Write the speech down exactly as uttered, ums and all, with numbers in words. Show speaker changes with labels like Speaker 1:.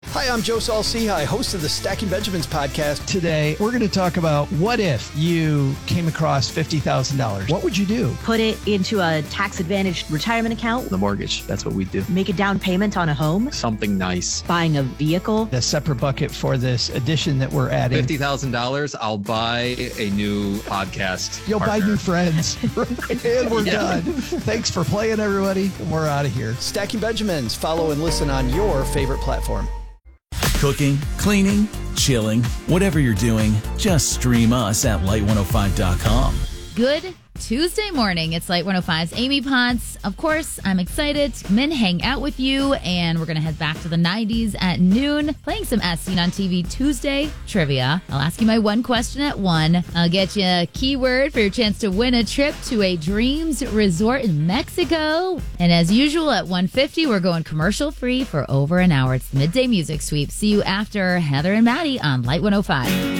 Speaker 1: Hi, I'm Joe Saul-Sehy, host of the Stacking Benjamins podcast.
Speaker 2: Today, we're going to talk about what if you came across fifty thousand dollars? What would you do?
Speaker 3: Put it into a tax-advantaged retirement account.
Speaker 4: The mortgage, that's what we do.
Speaker 3: Make a down payment on a home.
Speaker 4: Something nice.
Speaker 3: Buying a vehicle.
Speaker 2: A separate bucket for this addition that we're adding.
Speaker 4: fifty thousand dollars, I'll buy a new podcast
Speaker 2: You'll
Speaker 4: partner.
Speaker 2: buy new friends. And we're
Speaker 4: Yeah.
Speaker 2: done. Thanks for playing, everybody. We're out of here.
Speaker 1: Stacking Benjamins. Follow and listen on your favorite platform.
Speaker 5: Cooking, cleaning, chilling, whatever you're doing, just stream us at light one oh five dot com.
Speaker 6: Good Tuesday morning. It's Light one oh five's Amy Potts. Of course, I'm excited to come in, hang out with you, and we're going to head back to the nineties at noon, playing some As Seen on T V Tuesday trivia. I'll ask you my one question at one. I'll get you a keyword for your chance to win a trip to a Dreams Resort in Mexico. And as usual, at one fifty, we're going commercial free for over an hour. It's the Midday Music Sweep. See you after Heather and Maddie on Light one oh five.